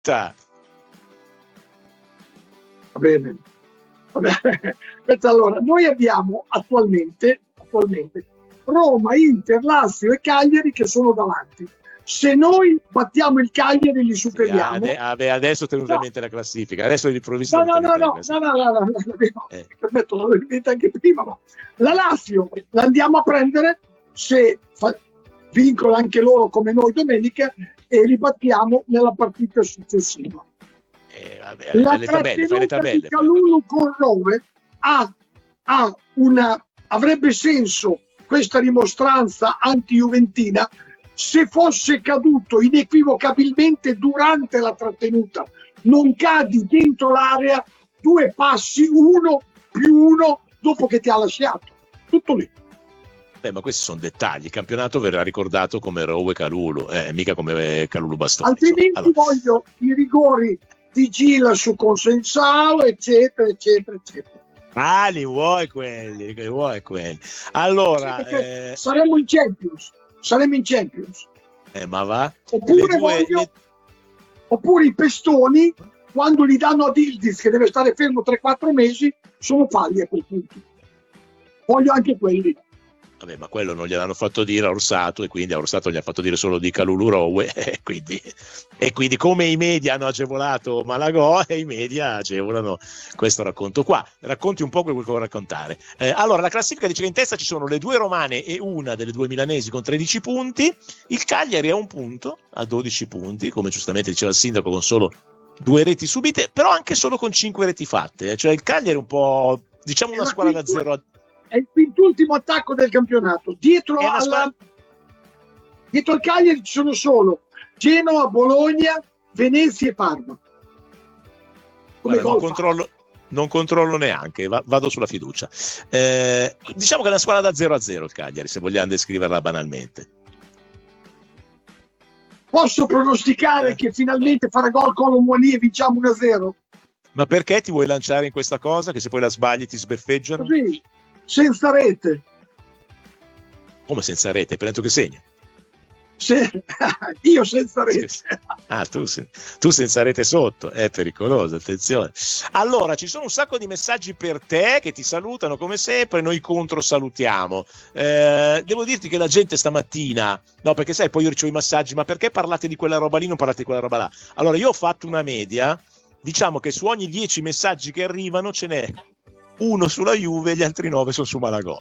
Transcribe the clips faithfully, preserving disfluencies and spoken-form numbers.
tutta. Va bene. Va bene. Allora, noi abbiamo attualmente, attualmente Roma, Inter, Lazio e Cagliari che sono davanti. Se noi battiamo il Cagliari li superiamo. Sì, ade- adesso tenute a mente la classifica, adesso l'improvviso. No, no, no, no, no, no, no, no, no, no, eh. perfetto, l'avevo detto anche prima, ma la Lazio la andiamo a prendere se fa, vincono anche loro come noi domenica e li battiamo nella partita successiva. Eh, vabbè, La le tabelle, fai le tabelle, di Kalulu con Rome ha, ha una, avrebbe senso questa rimostranza anti-juventina se fosse caduto inequivocabilmente durante la trattenuta. Non cadi dentro l'area due passi, uno più uno dopo che ti ha lasciato. Tutto lì. Beh, ma questi sono dettagli. Il campionato verrà ricordato come Rowe Kalulu, eh, mica come Kalulu Bastoni. Altrimenti allora. voglio i rigori di Gila su Consensao, eccetera, eccetera, eccetera. Ah, li vuoi quelli, li vuoi quelli. Allora, sì, eh... saremo in Champions. Saremo in Champions. Eh, ma va. Oppure, due, voglio, le... oppure i pestoni, quando li danno a Dildiz, che deve stare fermo tre quattro mesi, sono falli a quel punto. Voglio anche quelli. Vabbè, ma quello non gliel'hanno fatto dire a Orsato, e quindi a Orsato gli ha fatto dire solo di Kalulu Rowe, e quindi, e quindi come i media hanno agevolato Malagò, e i media agevolano questo racconto qua. Racconti un po' quello che vuoi raccontare. Eh, allora, la classifica dice che in testa ci sono le due romane e una delle due milanesi con tredici punti, il Cagliari a un punto, a dodici punti, come giustamente diceva il sindaco, con solo due reti subite, però anche solo con cinque reti fatte, cioè il Cagliari è un po', diciamo, una squadra da zero a è il quintultimo attacco del campionato. Dietro, alla, squadra... dietro al Cagliari ci sono solo Genova, Bologna, Venezia e Parma. Guarda, non, controllo, non controllo neanche, va, vado sulla fiducia. Eh, diciamo che è una squadra da zero a zero il Cagliari, se vogliamo descriverla banalmente. Posso pronosticare eh. che finalmente farà gol Colomboani e vinciamo uno a zero? Ma perché ti vuoi lanciare in questa cosa, che se poi la sbagli ti sbeffeggiano? Così. Senza rete. Come senza rete? Penso che segna. Se... Io senza rete. Ah, tu, tu senza rete sotto, è pericoloso, attenzione. Allora, ci sono un sacco di messaggi per te che ti salutano come sempre, noi contro salutiamo. Eh, devo dirti che la gente stamattina, no, perché sai, poi io ricevo i messaggi, ma perché parlate di quella roba lì, non parlate di quella roba là? Allora, io ho fatto una media, diciamo che su ogni dieci messaggi che arrivano ce n'è uno sulla Juve e gli altri nove sono su Malagò.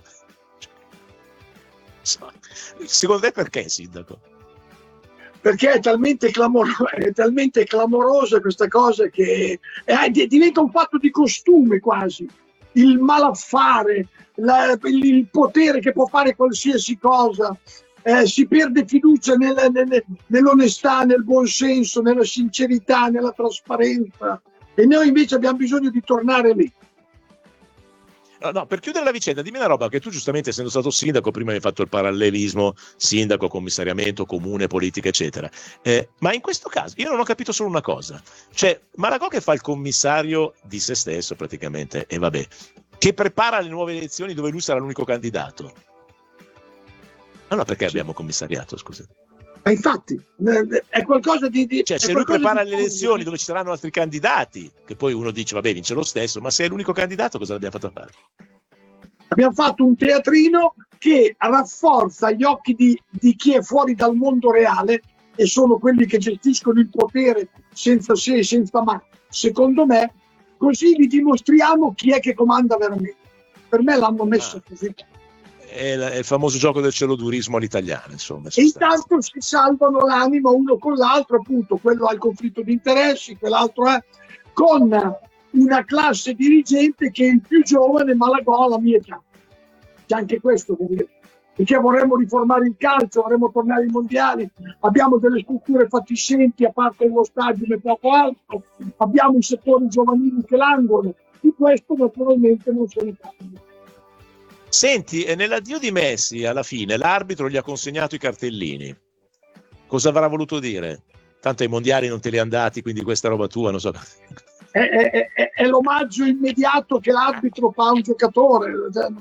Secondo te perché, sindaco? Perché è talmente, clamor- è talmente clamorosa questa cosa che è, diventa un fatto di costume quasi. Il malaffare, la, il, il potere che può fare qualsiasi cosa, eh, si perde fiducia nel, nel, nell'onestà, nel buonsenso, nella sincerità, nella trasparenza, e noi invece abbiamo bisogno di tornare lì. No, no, per chiudere la vicenda, dimmi una roba, che tu giustamente, essendo stato sindaco, prima hai fatto il parallelismo sindaco, commissariamento, comune, politica, eccetera. Eh, ma in questo caso io non ho capito solo una cosa. Cioè, Malagò che fa il commissario di se stesso praticamente, e vabbè, che prepara le nuove elezioni dove lui sarà l'unico candidato. Allora perché sì. abbiamo commissariato, scusa? Ma infatti, è qualcosa di... di cioè, se lui prepara le elezioni dove ci saranno altri candidati, che poi uno dice, vabbè, vince lo stesso, ma se è l'unico candidato, cosa l'abbiamo fatto fare? Abbiamo fatto un teatrino che rafforza gli occhi di, di chi è fuori dal mondo reale, e sono quelli che gestiscono il potere senza se e senza ma. Secondo me, così vi dimostriamo chi è che comanda veramente. Per me l'hanno messo ah. così. È il famoso gioco del celodurismo all'italiana, insomma. E intanto si salvano l'anima uno con l'altro, appunto, quello ha il conflitto di interessi, quell'altro è, con una classe dirigente che è il più giovane, Malagò alla mia età. C'è anche questo, perché vorremmo riformare il calcio, vorremmo tornare ai mondiali, abbiamo delle strutture fatiscenti, a parte lo stadio e poco altro, abbiamo i settori giovanili che languono, di questo naturalmente non se ne parla. Senti, nell'addio di Messi, alla fine, l'arbitro gli ha consegnato i cartellini. Cosa avrà voluto dire? Tanto ai mondiali non te li hanno dati, quindi questa roba tua, non so. È, è, è, è l'omaggio immediato che l'arbitro fa a un giocatore.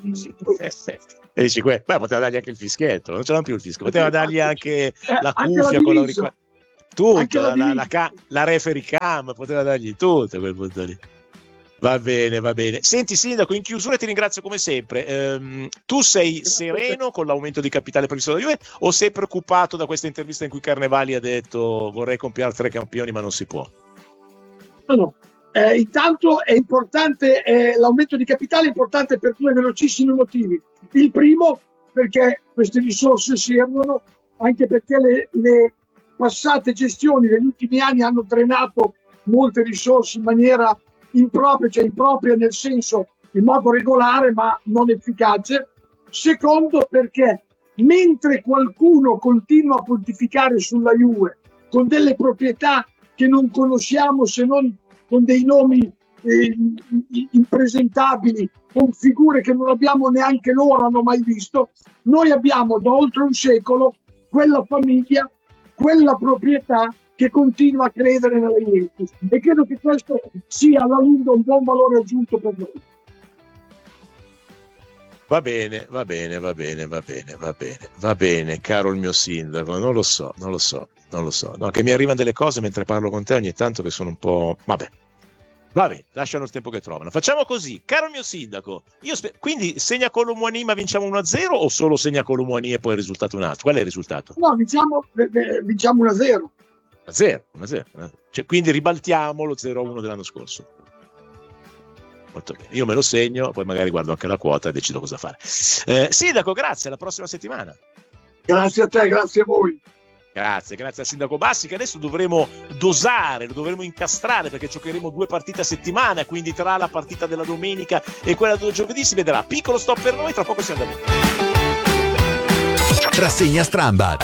E dici, beh, poteva dargli anche il fischietto, non ce l'hanno più il fischietto, poteva dargli anche la anche cuffia la con l'auricolare. tutto, la, la, la, la, la referee cam, poteva dargli tutto a quel punto lì. Va bene, va bene. Senti Sindaco, in chiusura ti ringrazio come sempre. Ehm, tu sei sereno con l'aumento di capitale previsto da Juve o sei preoccupato da questa intervista in cui Carnevali ha detto vorrei compiere tre campioni ma non si può? No, no. Eh, intanto è importante, eh, l'aumento di capitale è importante per due velocissimi motivi. Il primo, perché queste risorse servono, anche perché le, le passate gestioni degli ultimi anni hanno drenato molte risorse in maniera impropria, cioè impropria nel senso in modo regolare ma non efficace. Secondo, perché mentre qualcuno continua a pontificare sulla Juve con delle proprietà che non conosciamo se non con dei nomi eh, impresentabili, con figure che non abbiamo neanche loro hanno mai visto, noi abbiamo da oltre un secolo quella famiglia, quella proprietà che continua a credere nella Juventus, e credo che questo sia alla lunga un buon valore aggiunto per noi. Va bene, va bene, va bene, va bene, va bene, va bene, caro il mio sindaco, non lo so, non lo so, non lo so, no, che mi arrivano delle cose mentre parlo con te ogni tanto che sono un po', vabbè, vabbè, lasciano il tempo che trovano. Facciamo così, caro mio sindaco, io spe- quindi segna Colomboani ma vinciamo uno a zero o solo segna Colomboani e poi il risultato un altro? Qual è il risultato? No, vinciamo, eh, vinciamo uno a zero. uno a zero, uno a zero. Cioè, quindi ribaltiamo lo zero a uno dell'anno scorso. Molto bene, io me lo segno, poi magari guardo anche la quota e decido cosa fare. Eh, sindaco, grazie, alla prossima settimana. Grazie a te, grazie a voi. Grazie, grazie al sindaco Bassi, che adesso dovremo dosare, lo dovremo incastrare perché giocheremo due partite a settimana, quindi tra la partita della domenica e quella del giovedì si vedrà. Piccolo stop per noi, tra poco siamo da lì. Rassegna Strambad.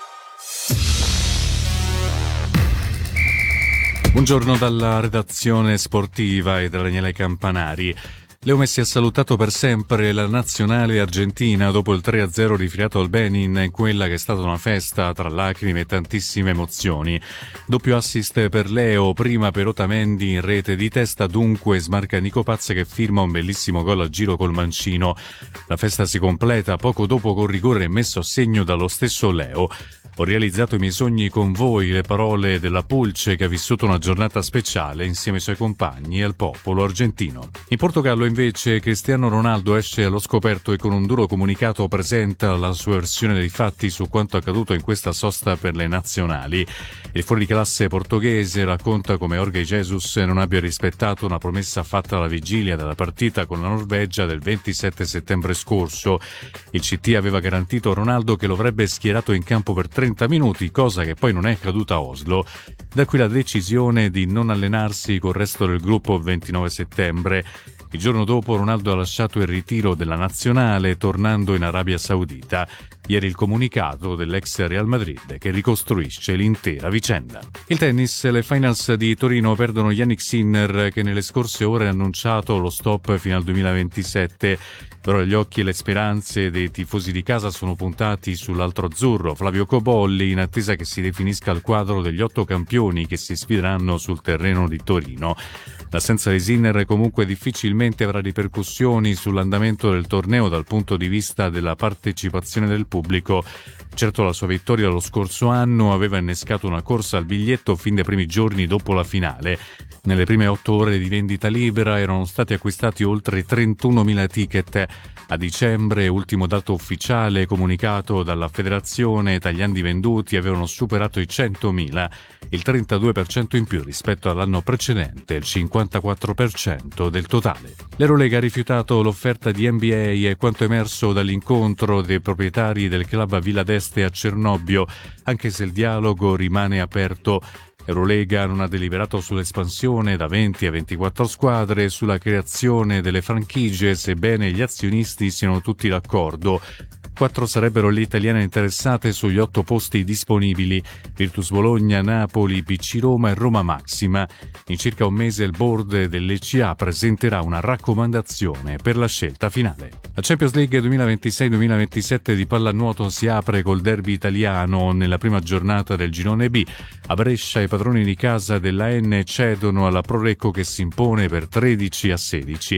Buongiorno dalla redazione sportiva e da Daniele Campanari. Leo Messi ha salutato per sempre la nazionale argentina dopo il tre a zero rifirato al Benin in quella che è stata una festa tra lacrime e tantissime emozioni. Doppio assist per Leo, prima per Otamendi in rete di testa, dunque smarca Nico Paz che firma un bellissimo gol a giro col mancino. La festa si completa poco dopo con rigore messo a segno dallo stesso Leo. Ho realizzato i miei sogni con voi, le parole della Pulce che ha vissuto una giornata speciale insieme ai suoi compagni e al popolo argentino. In Portogallo invece Cristiano Ronaldo esce allo scoperto e con un duro comunicato presenta la sua versione dei fatti su quanto accaduto in questa sosta per le nazionali. Il fuoriclasse portoghese racconta come Jorge Jesus non abbia rispettato una promessa fatta alla vigilia della partita con la Norvegia del ventisette settembre scorso. Il C T aveva garantito a Ronaldo che lo avrebbe schierato in campo per trenta minuti, cosa che poi non è accaduta a Oslo. Da qui la decisione di non allenarsi col resto del gruppo il ventinove settembre. Il giorno dopo Ronaldo ha lasciato il ritiro della nazionale tornando in Arabia Saudita. Ieri il comunicato dell'ex Real Madrid che ricostruisce l'intera vicenda. Il tennis, le finals di Torino perdono Jannik Sinner che nelle scorse ore ha annunciato lo stop fino al duemilaventisette. Però gli occhi e le speranze dei tifosi di casa sono puntati sull'altro azzurro, Flavio Cobolli, in attesa che si definisca il quadro degli otto campioni che si sfideranno sul terreno di Torino. L'assenza di Sinner comunque difficilmente avrà ripercussioni sull'andamento del torneo dal punto di vista della partecipazione del pubblico. Certo, la sua vittoria lo scorso anno aveva innescato una corsa al biglietto fin dai primi giorni dopo la finale. Nelle prime otto ore di vendita libera erano stati acquistati oltre trentunomila ticket. A dicembre, ultimo dato ufficiale comunicato dalla Federazione, italiani venduti avevano superato i centomila, il trentadue per cento in più rispetto all'anno precedente, il cinquantaquattro per cento del totale. L'Eurolega ha rifiutato l'offerta di N B A e quanto emerso dall'incontro dei proprietari del club a Villa d'Este a Cernobbio, anche se il dialogo rimane aperto. Eurolega non ha deliberato sull'espansione da venti a ventiquattro squadre e sulla creazione delle franchigie, sebbene gli azionisti siano tutti d'accordo. Quattro sarebbero le italiane interessate sugli otto posti disponibili: Virtus Bologna, Napoli, P C Roma e Roma Maxima. In circa un mese il board dell'E C A presenterà una raccomandazione per la scelta finale. La Champions League duemilaventisei duemilaventisette di pallanuoto si apre col derby italiano nella prima giornata del girone B. A Brescia i padroni di casa della N cedono alla Prorecco che si impone per tredici a sedici.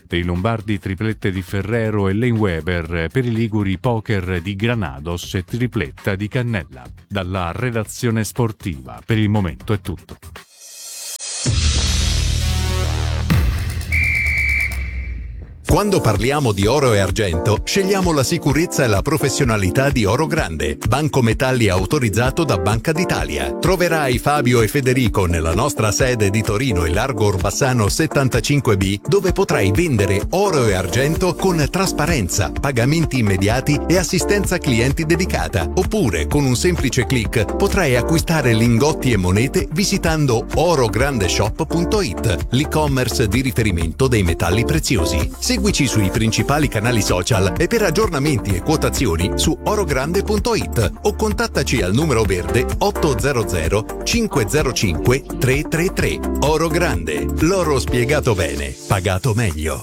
Per i lombardi triplette di Ferrero e Lane Weber, per i liguri poker di Granados e tripletta di Cannella. Dalla redazione sportiva, per il momento è tutto. Quando parliamo di oro e argento, scegliamo la sicurezza e la professionalità di Oro Grande, banco metalli autorizzato da Banca d'Italia. Troverai Fabio e Federico nella nostra sede di Torino e Largo Orbassano settantacinque B, dove potrai vendere oro e argento con trasparenza, pagamenti immediati e assistenza clienti dedicata. Oppure, con un semplice click, potrai acquistare lingotti e monete visitando orograndeshop punto it, l'e-commerce di riferimento dei metalli preziosi. Seguici sui principali canali social e per aggiornamenti e quotazioni su orogrande punto it o contattaci al numero verde ottocento cinquecentocinque trecentotrentatré. Oro Grande, l'oro spiegato bene, pagato meglio.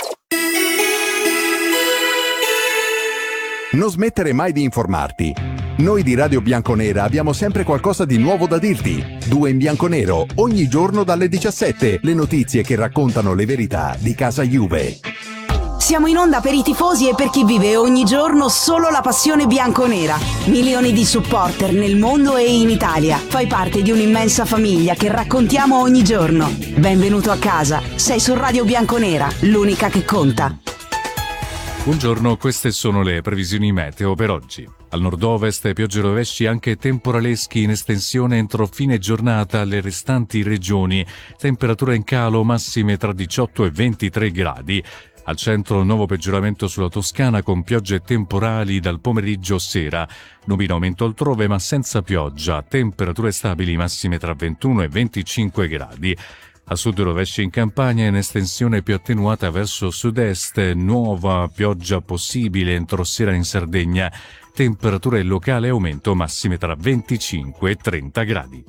Non smettere mai di informarti. Noi di Radio Bianconera abbiamo sempre qualcosa di nuovo da dirti. Due in bianconero, ogni giorno dalle diciassette, le notizie che raccontano le verità di casa Juve. Siamo in onda per i tifosi e per chi vive ogni giorno solo la passione bianconera. Milioni di supporter nel mondo e in Italia. Fai parte di un'immensa famiglia che raccontiamo ogni giorno. Benvenuto a casa. Sei su Radio Bianconera, l'unica che conta. Buongiorno, queste sono le previsioni meteo per oggi. Al nord-ovest piogge e rovesci anche temporaleschi in estensione entro fine giornata alle restanti regioni. Temperature in calo massime tra diciotto e ventitré gradi. Al centro nuovo peggioramento sulla Toscana con piogge temporali dal pomeriggio sera. Nubi in aumento altrove ma senza pioggia. Temperature stabili massime tra ventuno e venticinque gradi. A sud rovesci in Campania in estensione più attenuata verso sud-est, nuova pioggia possibile entro sera in Sardegna, temperature locale aumento massime tra venticinque e trenta gradi.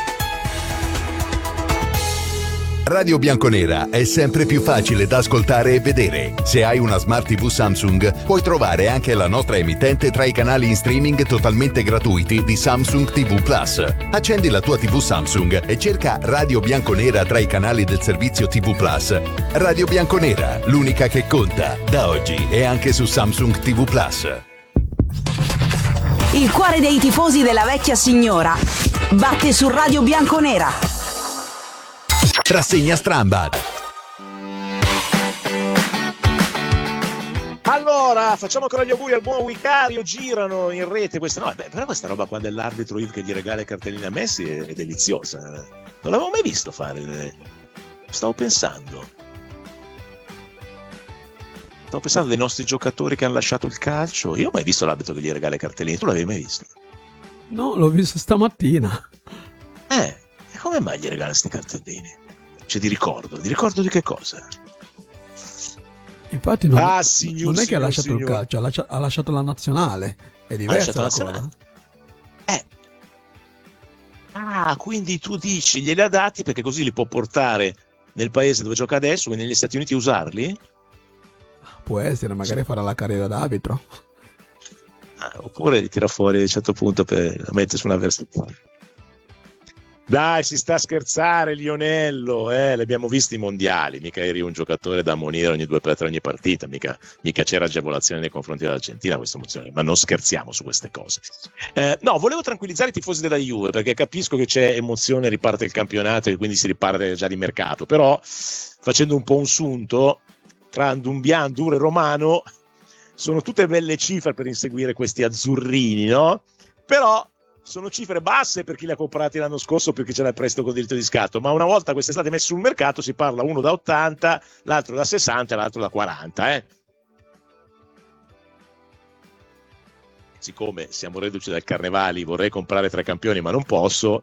Radio Bianconera è sempre più facile da ascoltare e vedere. Se hai una Smart tivù Samsung, puoi trovare anche la nostra emittente tra i canali in streaming totalmente gratuiti di Samsung tivù Plus. Accendi la tua tivù Samsung e cerca Radio Bianconera tra i canali del servizio tivù Plus. Radio Bianconera, l'unica che conta, da oggi è anche su Samsung tivù Plus. Il cuore dei tifosi della vecchia signora batte su Radio Bianconera. Rassegna Strambad. Allora, facciamo ancora gli auguri al buon Vicario, girano in rete questa, no, beh, però questa roba qua dell'arbitro che gli regala i cartellini a Messi è, è deliziosa. Non l'avevo mai visto fare. Stavo pensando. Stavo pensando dei nostri giocatori che hanno lasciato il calcio. Io ho mai visto l'arbitro che gli regala i cartellini, tu l'avevi mai visto? No, l'ho visto stamattina. Eh, e come mai gli regala questi cartellini? Cioè, di ricordo, di ricordo di che cosa? Infatti non, ah, signor, non è che signor, ha lasciato signor. il calcio, ha lasciato, ha lasciato la nazionale. È diversa la cosa. Eh. Ah, quindi tu dici glieli ha dati perché così li può portare nel paese dove gioca adesso, quindi negli Stati Uniti, usarli? Può essere, magari sì. Farà la carriera d'arbitro. Ah, oppure li tira fuori a un certo punto per la mettere su una versione. Dai, si sta a scherzare Lionello, eh, li abbiamo visti i mondiali, mica eri un giocatore da ammonire ogni due per tre ogni partita, mica, mica c'era agevolazione nei confronti dell'Argentina, questa emozione, ma non scherziamo su queste cose. Eh, no, volevo tranquillizzare i tifosi della Juve, perché capisco che c'è emozione, riparte il campionato e quindi si riparte già di mercato, però facendo un po' un sunto tra Ndumbian, Duro e Romano, sono tutte belle cifre per inseguire questi azzurrini, no? Però sono cifre basse per chi li ha comprati l'anno scorso perché c'era il prestito con diritto di scatto, ma una volta quest'estate messi sul mercato si parla uno da ottanta, l'altro da sessanta e l'altro da quaranta. Eh. Siccome siamo reduci dal Carnevali, vorrei comprare tre campioni ma non posso,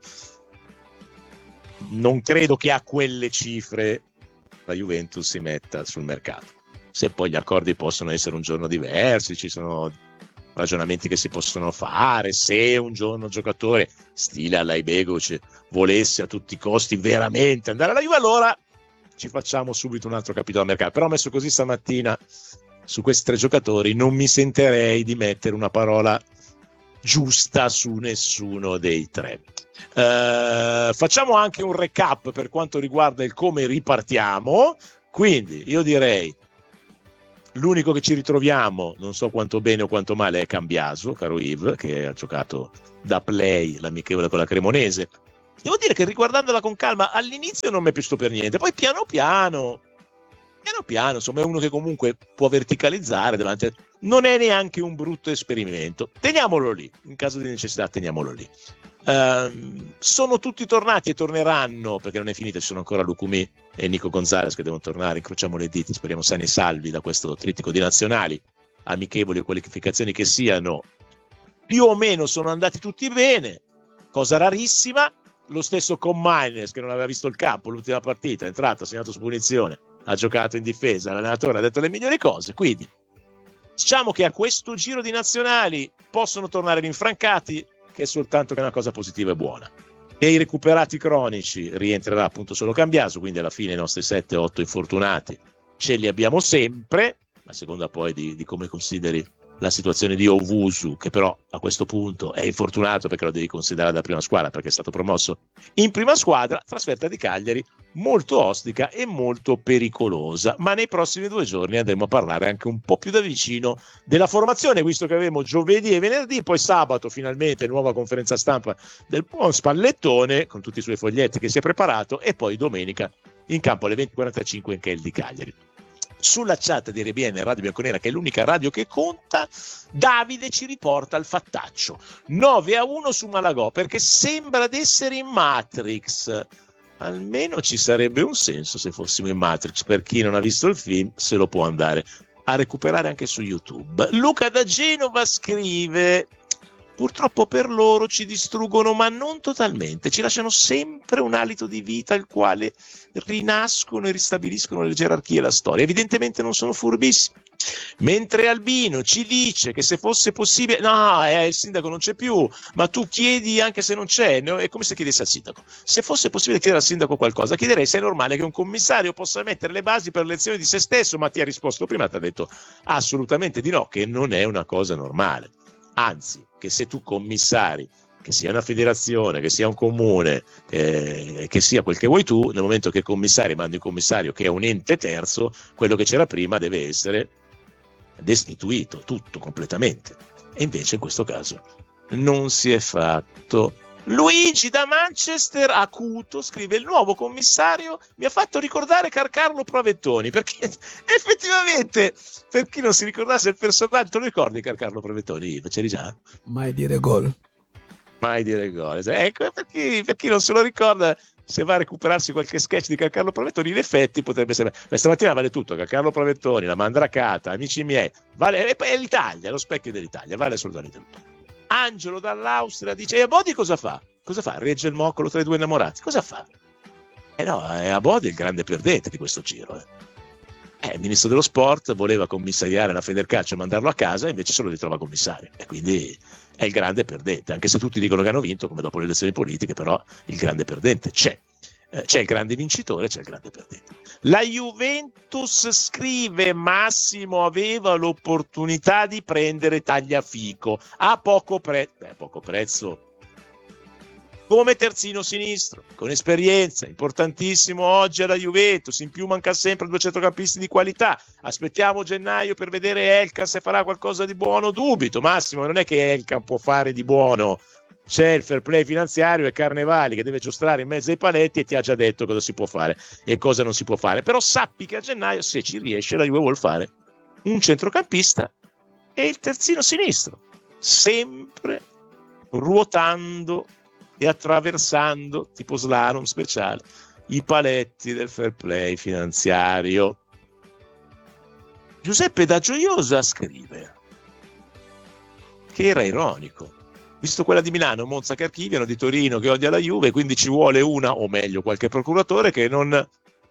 non credo che a quelle cifre la Juventus si metta sul mercato. Se poi gli accordi possono essere un giorno diversi, ci sono ragionamenti che si possono fare, se un giorno un giocatore stile Alaibegovic volesse a tutti i costi veramente andare alla Juve, allora ci facciamo subito un altro capitolo al mercato. Però messo così stamattina su questi tre giocatori non mi sentirei di mettere una parola giusta su nessuno dei tre. Uh, facciamo anche un recap per quanto riguarda il come ripartiamo. Quindi io direi l'unico che ci ritroviamo, non so quanto bene o quanto male, è Cambiaso, caro Yves, che ha giocato da play l'amichevole con la Cremonese. Devo dire che riguardandola con calma, all'inizio non mi è piaciuto per niente, poi piano piano, piano piano, insomma è uno che comunque può verticalizzare davanti a... Non è neanche un brutto esperimento. Teniamolo lì, in caso di necessità teniamolo lì. Uh, sono tutti tornati e torneranno, perché non è finita, ci sono ancora Lucumí e Nico Gonzalez che devono tornare, incrociamo le dita, speriamo sani e salvi da questo trittico di nazionali, amichevoli o qualificazioni che siano, più o meno sono andati tutti bene, cosa rarissima. Lo stesso con Maines, che non aveva visto il campo l'ultima partita, è entrato, ha segnato su punizione, ha giocato in difesa, l'allenatore ha detto le migliori cose, quindi diciamo che a questo giro di nazionali possono tornare rinfrancati, che è soltanto che una cosa positiva e buona. E i recuperati cronici rientrerà appunto solo Cambiaso, quindi alla fine i nostri sette otto infortunati ce li abbiamo sempre, a seconda poi di, di come consideri la situazione di Owusu, che però a questo punto è infortunato perché lo devi considerare da prima squadra, perché è stato promosso in prima squadra. Trasferta di Cagliari molto ostica e molto pericolosa, ma nei prossimi due giorni andremo a parlare anche un po' più da vicino della formazione, visto che avremo giovedì e venerdì, poi sabato finalmente nuova conferenza stampa del buon Spallettone con tutti i suoi foglietti che si è preparato, e poi domenica in campo alle venti e quarantacinque in Kel di Cagliari. Sulla chat di R B N Radio Bianconera, che è l'unica radio che conta, Davide ci riporta il fattaccio nove a uno su Malagò, perché sembra di essere in Matrix. Almeno ci sarebbe un senso se fossimo in Matrix. Per chi non ha visto il film se lo può andare a recuperare anche su YouTube. Luca da Genova scrive: purtroppo per loro ci distruggono, ma non totalmente, ci lasciano sempre un alito di vita al quale rinascono e ristabiliscono le gerarchie e la storia. Evidentemente non sono furbissimi. Mentre Albino ci dice che se fosse possibile, no, eh, il sindaco non c'è più, ma tu chiedi anche se non c'è, no? È come se chiedessi al sindaco. Se fosse possibile chiedere al sindaco qualcosa, chiederei se è normale che un commissario possa mettere le basi per l'elezione di se stesso, ma ti ha risposto prima, ti ha detto assolutamente di no, che non è una cosa normale. Anzi, che se tu commissari, che sia una federazione, che sia un comune, eh, che sia quel che vuoi tu, nel momento che commissari mandi un commissario che è un ente terzo, quello che c'era prima deve essere destituito, tutto, completamente. E invece in questo caso non si è fatto. Luigi da Manchester acuto scrive: il nuovo commissario mi ha fatto ricordare Carcarlo Provettoni, perché effettivamente, per chi non si ricordasse il personaggio, te lo ricordi Carcarlo Provettoni? C'eri già? Mai dire gol. Mai dire gol. Ecco, per chi, per chi non se lo ricorda, se va a recuperarsi qualche sketch di Carcarlo Provettoni, in effetti potrebbe essere. Beh, stamattina vale tutto: Carcarlo Provettoni, la Mandracata, amici miei, vale, è l'Italia, è lo specchio dell'Italia, vale assolutamente tutto. Angelo dall'Austria dice: e Abodi cosa fa? Cosa fa? Regge il moccolo tra i due innamorati? Cosa fa? Eh no, è Abodi il grande perdente di questo giro. Eh. Eh, il ministro dello sport voleva commissariare la Federcalcio e mandarlo a casa, invece se lo ritrova commissario. E quindi è il grande perdente, anche se tutti dicono che hanno vinto, come dopo le elezioni politiche, però il grande perdente c'è. Eh, c'è il grande vincitore, c'è il grande perdente. La Juventus scrive: Massimo aveva l'opportunità di prendere Tagliafico a poco prezzo, eh, poco prezzo come terzino sinistro, con esperienza, importantissimo oggi alla Juventus. In più manca sempre due centrocampisti di qualità. Aspettiamo gennaio per vedere Elkan se farà qualcosa di buono. Dubito, Massimo, non è che Elkan può fare di buono. C'è il fair play finanziario e Carnevali che deve giostrare in mezzo ai paletti e ti ha già detto cosa si può fare e cosa non si può fare. Però sappi che a gennaio, se ci riesce, la Juve vuol fare un centrocampista e il terzino sinistro, sempre ruotando e attraversando, tipo slalom speciale, i paletti del fair play finanziario. Giuseppe da Gioiosa scrive che era ironico, visto quella di Milano, Monza che archiviano, di Torino che odia la Juve, quindi ci vuole una, o meglio qualche procuratore che non,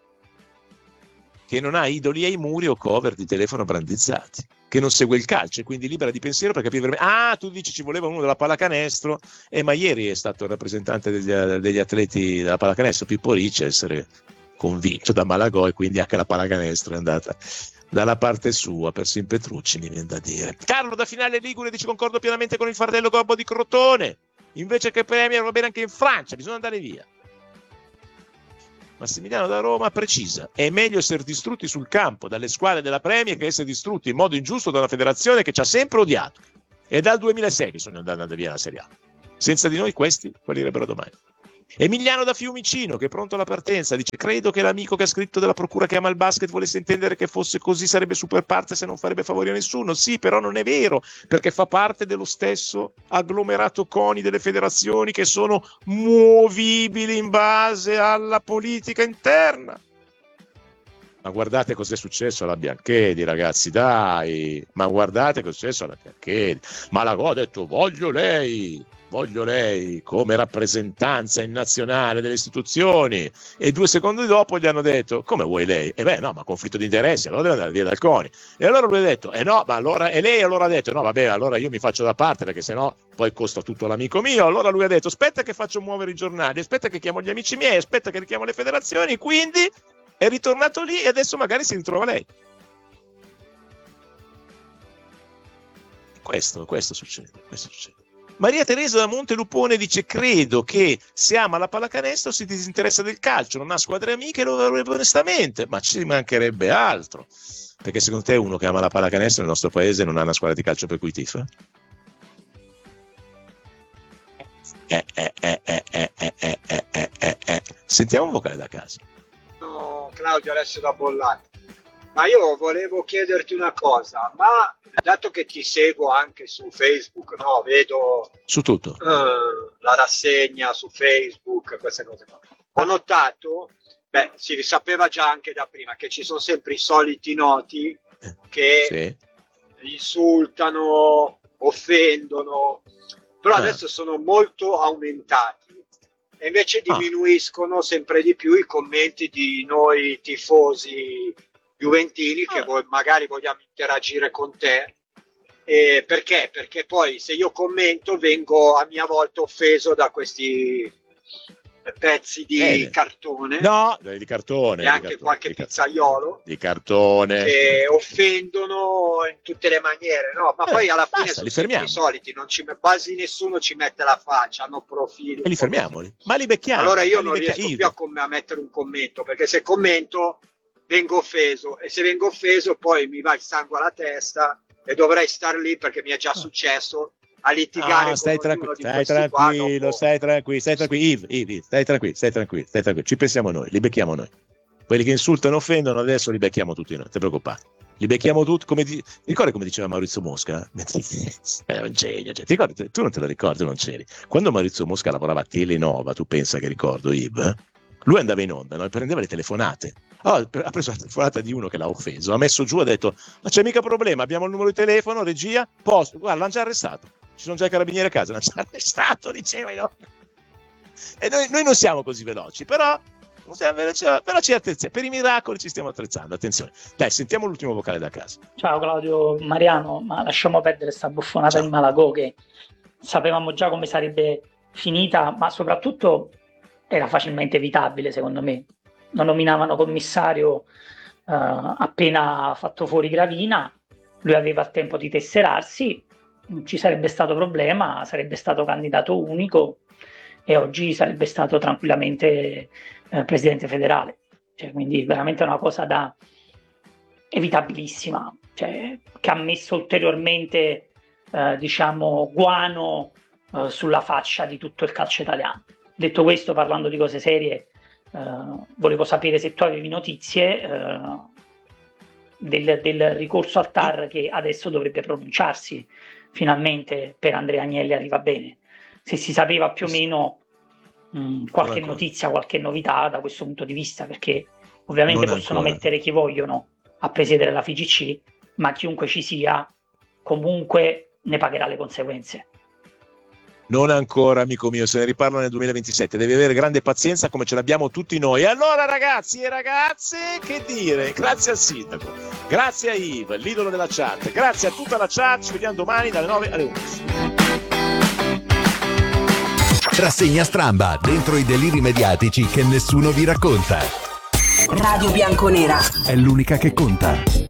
che non ha idoli ai muri o cover di telefono brandizzati, che non segue il calcio e quindi libera di pensiero per capire veramente. Ah, tu dici ci voleva uno della pallacanestro, eh, ma ieri è stato il rappresentante degli, degli atleti della pallacanestro, Pippo Ricci, a essere convinto da Malagò, e quindi anche la pallacanestro è andata dalla parte sua, persino Petrucci mi viene da dire. Carlo da Finale Ligure dice: concordo pienamente con il fardello gobbo di Crotone, invece che Premier va bene anche in Francia, bisogna andare via. Massimiliano da Roma precisa: è meglio essere distrutti sul campo dalle squadre della Premier che essere distrutti in modo ingiusto da una federazione che ci ha sempre odiato. È dal duemilasei che sono andati via la Serie A. Senza di noi questi fallirebbero domani. Emiliano da Fiumicino, che è pronto alla partenza, dice: credo che l'amico che ha scritto della procura che ama il basket volesse intendere che fosse così, sarebbe super parte se non farebbe favori a nessuno. Sì, però non è vero, perché fa parte dello stesso agglomerato CONI delle federazioni che sono muovibili in base alla politica interna. Ma guardate cos'è successo alla Bianchedi, ragazzi, dai, ma guardate cos'è successo alla Bianchedi. Malagò ha detto: voglio lei, voglio lei come rappresentanza in nazionale delle istituzioni, e due secondi dopo gli hanno detto: come vuoi lei? E beh no, ma conflitto di interessi, allora deve andare via dal CONI. E allora lui ha detto: eh no, ma allora, e lei allora ha detto: no vabbè, allora io mi faccio da parte perché sennò poi costa tutto l'amico mio. Allora lui ha detto: aspetta che faccio muovere i giornali, aspetta che chiamo gli amici miei, aspetta che richiamo le federazioni, quindi è ritornato lì e adesso magari si ritrova lei. Questo, questo succede, questo succede. Maria Teresa da Montelupone dice: credo che se ama la pallacanestro si disinteressa del calcio, non ha squadre amiche e lo vorrebbe onestamente, ma ci mancherebbe altro. Perché secondo te uno che ama la pallacanestro nel nostro paese non ha una squadra di calcio per cui tifa? Eh, eh, eh, eh, eh, eh, eh, eh, eh, eh. Sentiamo un vocale da casa. No, Claudio, adesso da bollare. Ma io volevo chiederti una cosa, ma dato che ti seguo anche su Facebook, no, vedo su tutto uh, la rassegna su Facebook, queste cose qua. Ho notato, beh, si sapeva già anche da prima che ci sono sempre i soliti noti che sì. insultano, offendono, però ah. adesso sono molto aumentati. E invece diminuiscono ah. sempre di più i commenti di noi tifosi juventini che ah. magari vogliamo interagire con te. E perché? Perché poi se io commento vengo a mia volta offeso da questi pezzi di eh. cartone. No, di cartone. E anche cartone, qualche pizzaiolo. Di cartone. Che offendono in tutte le maniere, no? Ma eh, poi alla fine basta, sono sempre i soliti, non ci, quasi nessuno ci mette la faccia, hanno profili. E li fermiamoli, ma li becchiamo. Allora io non riesco più a, com- a mettere un commento, perché se commento vengo offeso, e se vengo offeso poi mi va il sangue alla testa e dovrei star lì perché mi è già successo a litigare. No, stai tranquillo, stai tranquillo, stai tranquillo, stai tranquillo, Yves, Yves, stai tranquillo, stai tranquillo, stai tranquillo, ci pensiamo noi, li becchiamo noi. Quelli che insultano e offendono adesso li becchiamo tutti noi, non ti preoccupare. Li becchiamo tutti, come di... ricordi come diceva Maurizio Mosca? Era un genio, cioè, ti ricordi? Tu non te lo ricordi, tu non c'eri. Quando Maurizio Mosca lavorava a Telenova, tu pensa che ricordo, Yves? Lui andava in onda, no? E prendeva le telefonate. Oh, ha preso la telefonata di uno che l'ha offeso, ha messo giù, ha detto: ma c'è mica problema, abbiamo il numero di telefono, regia, posto, guarda, l'hanno già arrestato, ci sono già i carabinieri a casa, l'hanno già arrestato, diceva, no? E noi, noi non siamo così veloci, però, non siamo veloci, però ci attenziamo, per i miracoli ci stiamo attrezzando, attenzione. Dai, sentiamo l'ultimo vocale da casa. Ciao Claudio, Mariano, ma lasciamo perdere sta buffonata Ciao. Di Malagò, che sapevamo già come sarebbe finita, ma soprattutto era facilmente evitabile, secondo me. Non nominavano commissario uh, appena fatto fuori Gravina, lui aveva il tempo di tesserarsi, non ci sarebbe stato problema, sarebbe stato candidato unico e oggi sarebbe stato tranquillamente uh, presidente federale. Cioè, quindi veramente una cosa da evitabilissima, cioè, che ha messo ulteriormente uh, diciamo guano uh, sulla faccia di tutto il calcio italiano. Detto questo, parlando di cose serie, Uh, volevo sapere se tu avevi notizie uh, del, del ricorso al T A R che adesso dovrebbe pronunciarsi finalmente per Andrea Agnelli arriva bene, se si sapeva più o meno mh, qualche notizia, qualche novità da questo punto di vista, perché ovviamente non possono ancora mettere chi vogliono a presiedere la F I G C, ma chiunque ci sia comunque ne pagherà le conseguenze. Non ancora, amico mio, se ne riparla nel duemilaventisette, devi avere grande pazienza come ce l'abbiamo tutti noi. E allora ragazzi e ragazze, che dire? Grazie al sindaco, grazie a Yves, l'idolo della chat, grazie a tutta la chat, ci vediamo domani dalle nove alle undici. Rassegna Stramba, dentro i deliri mediatici che nessuno vi racconta. Radio Bianconera è l'unica che conta.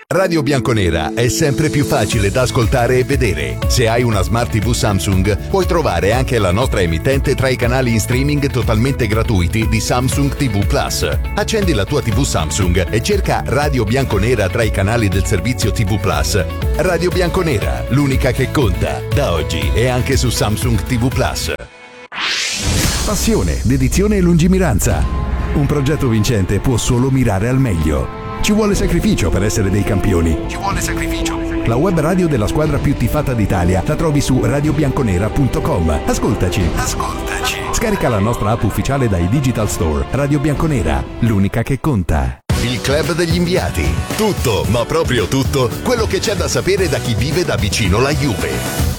Radio Bianconera è sempre più facile da ascoltare e vedere. Se hai una Smart tivù Samsung, puoi trovare anche la nostra emittente tra i canali in streaming totalmente gratuiti di Samsung tivù Plus. Accendi la tua tivù Samsung e cerca Radio Bianconera tra i canali del servizio tivù Plus. Radio Bianconera, l'unica che conta, da oggi e anche su Samsung tivù Plus. Passione, dedizione e lungimiranza. Un progetto vincente può solo mirare al meglio. Ci vuole sacrificio per essere dei campioni. Ci vuole sacrificio. La web radio della squadra più tifata d'Italia la trovi su radio bianconera punto com. Ascoltaci. Ascoltaci. Scarica la nostra app ufficiale dai Digital Store. Radio Bianconera, l'unica che conta. Il Club degli Inviati. Tutto, ma proprio tutto, quello che c'è da sapere da chi vive da vicino la Juve.